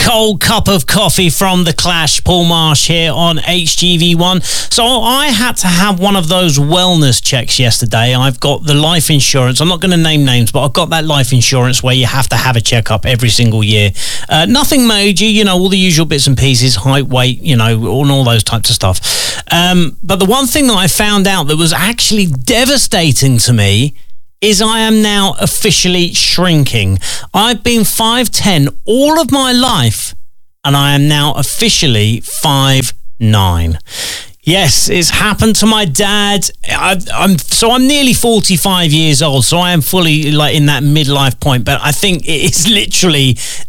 cold cup of coffee from The Clash, Paul Marsh here on HGV1. So I had to have one of those wellness checks yesterday. I've got the life insurance. I'm not going to name names, but I've got that life insurance where you have to have a checkup every single year. Nothing major, all the usual bits and pieces, height, weight, and all those types of stuff. But the one thing that I found out that was actually devastating to me is I am now officially shrinking. I've been 5'10" all of my life, and I am now officially 5'9". Yes, it's happened to my dad. I'm nearly 45 years old, so I am fully in that midlife point. But I think it is literally